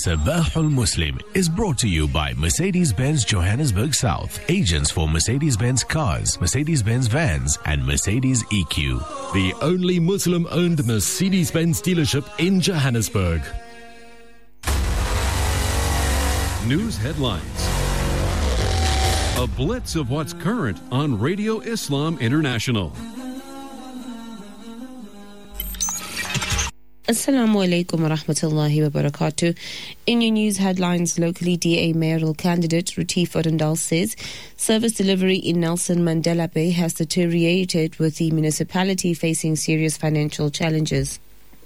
Sabahul Muslim is brought to you by Mercedes-Benz Johannesburg South, agents for Mercedes-Benz cars, Mercedes-Benz vans, and Mercedes EQ. The only Muslim-owned Mercedes-Benz dealership in Johannesburg. News headlines. A blitz of what's current on Radio Islam International. Assalamu alaikum wa rahmatullahi wa barakatuh. In your news headlines, locally DA mayoral candidate Retief Odendaal says service delivery in Nelson Mandela Bay has deteriorated, with the municipality facing serious financial challenges.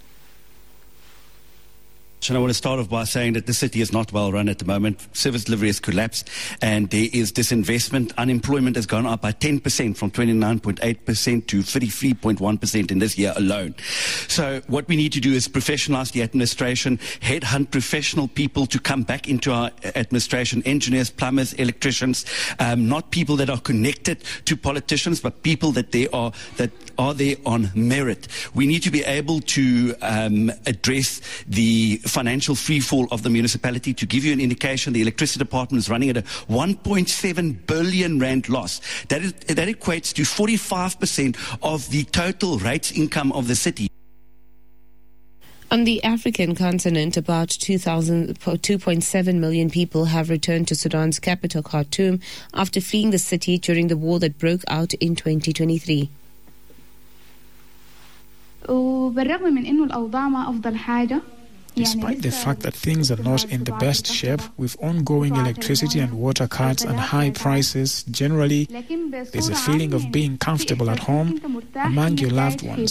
And I want to start off by saying that the city is not well run at the moment. Service delivery has collapsed and there is disinvestment. Unemployment has gone up by 10% from 29.8% to 33.1% in this year alone. So what we need to do is professionalize the administration, headhunt professional people to come back into our administration, engineers, plumbers, electricians, not people that are connected to politicians, but people that are there on merit. We need to be able to address the financial freefall of the municipality. To give you an indication, the electricity department is running at a 1.7 billion rand loss. That equates to 45% of the total rates income of the city. On the African continent, about 2.7 million people have returned to Sudan's capital, Khartoum, after fleeing the city during the war that broke out in 2023. Despite the fact that things are not in the best shape, with ongoing electricity and water cuts and high prices, generally, there's a feeling of being comfortable at home among your loved ones.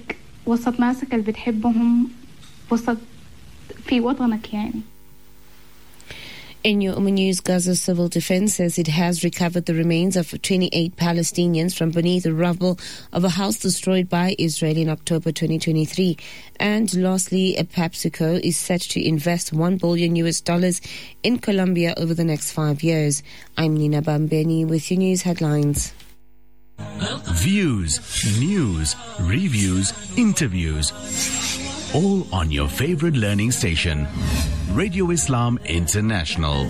In your News, Gaza Civil Defense says it has recovered the remains of 28 Palestinians from beneath the rubble of a house destroyed by Israel in October 2023. And lastly, PepsiCo is set to invest $1 billion in Colombia over the next 5 years. I'm Nina Bambeni with your news headlines. Views, news, reviews, interviews. All on your favorite learning station, Radio Islam International.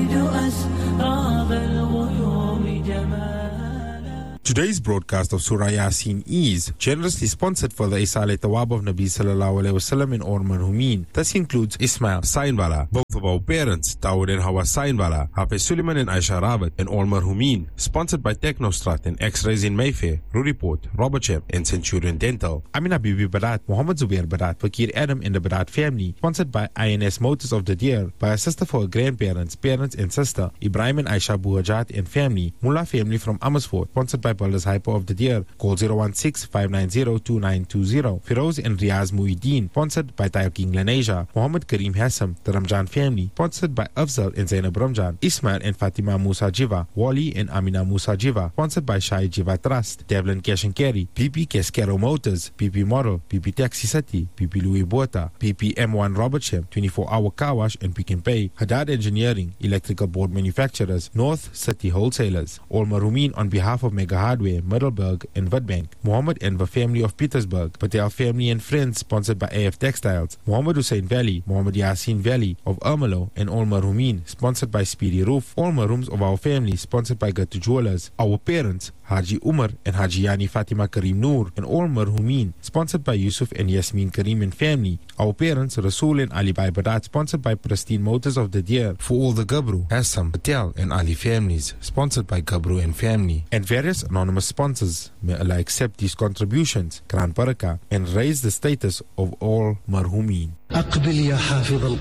Today's broadcast of Surah Yasin is generously sponsored for the Isale Tawab of Nabi Sallallahu Alaihi Wasallam in Orman Humin. This includes Ismail Sainbala, both of our parents, Dawood and Hawa Sainbala, Hafiz Suleiman and Aisha Rabat, and Orman Humin. Sponsored by Technostrat and X-Rays in Mayfair, Ruriport, Robochep, and Centurion Dental. Amina Bibi Barat, Muhammad Zubair Barat, Fakir Adam and the Barat family. Sponsored by INS Motors of the Deer, by a sister for her grandparents, parents and sister, Ibrahim and Aisha Buhajat and family. Mullah family from Amersfoort. Sponsored by Builders Hyper of the Deer. Call 016-590-2920. Firoz and Riaz Muhyiddin. Sponsored by Tayo King Lenasia. Muhammad Kareem Hassam, the Ramjan family. Sponsored by Afzal and Zainab Ramjan. Ismail and Fatima Musa Jiva. Wali and Amina Musa Jiva. Sponsored by Shai Jiva Trust. Devlin Cash and Carry. PP Cascaro Motors. PP Model. PP Taxi City. PP Louis Bota. PP M1 Robertsham. 24-hour car wash and Pick and Pay. Haddad Engineering. Electrical board manufacturers. North City Wholesalers. All Marumin on behalf of Mega Hardware, Middelburg and Witbank. Muhammad Enver family of Petersburg. Patel family and friends, sponsored by AF Textiles. Muhammad Hussein Valley, Muhammad Yasin Valley of Ermelo and All Marumin, sponsored by Speedy Roof. All Marooms of our family, sponsored by Gatu Jewelers. Our parents, Haji Umar and Haji Yani Fatima Karim Noor and All Marhumin, sponsored by Yusuf and Yasmin Karim and family. Our parents, Rasul and Ali Bai Badat, sponsored by Pristine Motors of the Deer. For all the Gabru, Hassam, Patel and Ali families, sponsored by Gabru and family. And various anonymous sponsors. May Allah accept these contributions, Gran Baraka, and raise the status of all Marhumin. The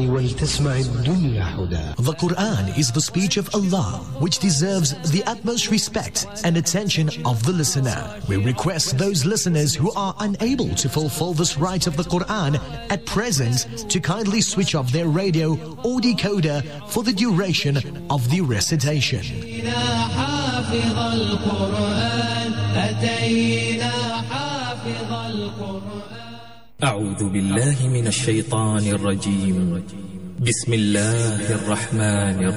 Quran is the speech of Allah, which deserves the utmost respect and attention of the listener. We request those listeners who are unable to fulfill this right of the Quran at present to kindly switch off their radio or decoder for the duration of the recitation. أعوذ بالله من الشيطان الرجيم بسم الله الرحمن الرحيم